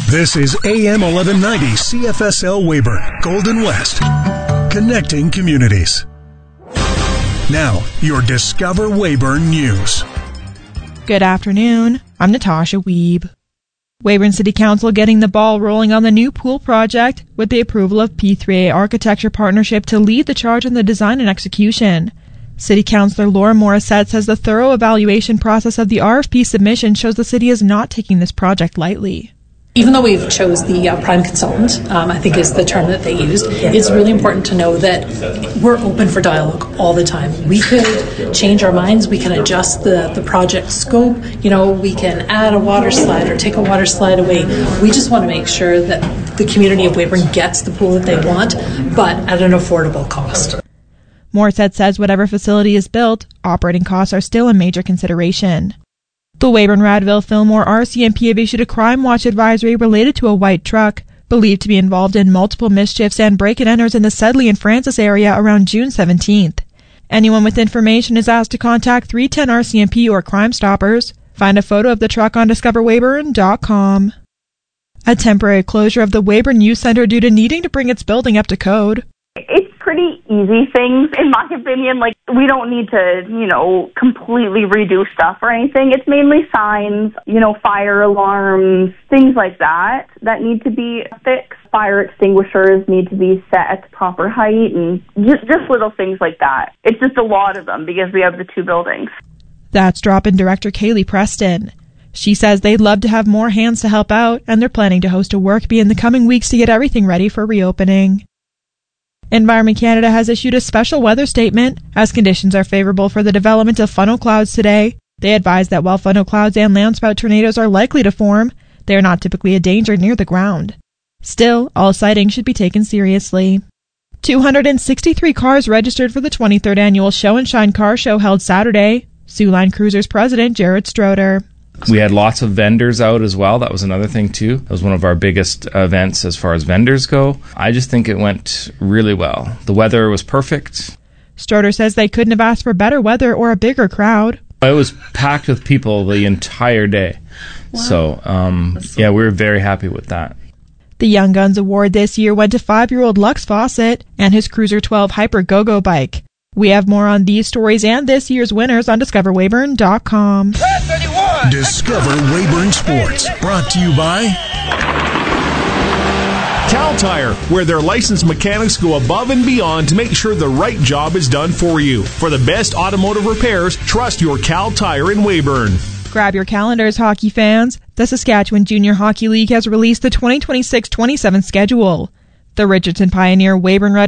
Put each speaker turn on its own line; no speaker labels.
This is AM 1190 CFSL Weyburn, Golden West, connecting communities. Now, your Discover Weyburn News.
Good afternoon. I'm Natasha Wiebe. Weyburn City Council getting the ball rolling on the new pool project with the approval of P3A Architecture Partnership to lead the charge on the design and execution. City Councillor Laura Morissette says the thorough evaluation process of the RFP submission shows the city is not taking this project lightly.
Even though we've chose the prime consultant, I think is the term that they used, it's really important to know that we're open for dialogue all the time. We could change our minds, we can adjust the project scope, we can add a water slide or take a water slide away. We just want to make sure that the community of Weyburn gets the pool that they want, but at an affordable cost.
Morissette says whatever facility is built, operating costs are still a major consideration. The Weyburn-Radville-Fillmore RCMP have issued a crime watch advisory related to a white truck, believed to be involved in multiple mischiefs and break-and-enters in the Sedley and Francis area around June 17th. Anyone with information is asked to contact 310 RCMP or Crime Stoppers. Find a photo of the truck on discoverweyburn.com. A temporary closure of the Weyburn Youth Center due to needing to bring its building up to code.
It's pretty easy things, in my opinion. We don't need to, completely redo stuff or anything. It's mainly signs, fire alarms, things like that need to be fixed. Fire extinguishers need to be set at the proper height and just little things like that. It's just a lot of them because we have the two buildings.
That's Drop-In Director Kaylee Preston. She says they'd love to have more hands to help out, and they're planning to host a work bee in the coming weeks to get everything ready for reopening. Environment Canada has issued a special weather statement as conditions are favorable for the development of funnel clouds today. They advise that while funnel clouds and landspout tornadoes are likely to form, they are not typically a danger near the ground. Still, all sightings should be taken seriously. 263 cars registered for the 23rd annual Show and Shine Car Show held Saturday. Soo Line Cruisers President Jared Stroder.
We had lots of vendors out as well. That was another thing, too. That was one of our biggest events as far as vendors go. I just think it went really well. The weather was perfect.
Stroder says they couldn't have asked for better weather or a bigger crowd.
It was packed with people the entire day. Wow. So, we were very happy with that.
The Young Guns Award this year went to 5-year-old Lux Fawcett and his Cruiser 12 Hyper Go-Go bike. We have more on these stories and this year's winners on discoverweyburn.com.
Discover Weyburn Sports, brought to you by
Cal Tire, where their licensed mechanics go above and beyond to make sure the right job is done for you. For the best automotive repairs, trust your Cal Tire in Weyburn.
Grab your calendars, hockey fans. The Saskatchewan Junior Hockey League has released the 2026-27 schedule. The Richardson Pioneer Weyburn Red